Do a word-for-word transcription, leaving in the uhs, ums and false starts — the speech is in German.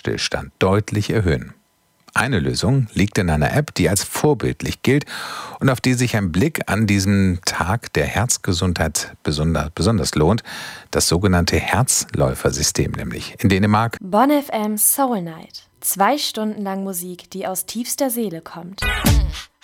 Herzstillstand deutlich erhöhen. Eine Lösung liegt in einer App, die als vorbildlich gilt und auf die sich ein Blick an diesem Tag der Herzgesundheit besonders, besonders lohnt, das sogenannte Herzläufersystem nämlich in Dänemark. Bonn F M Soul Night. Zwei Stunden lang Musik, die aus tiefster Seele kommt.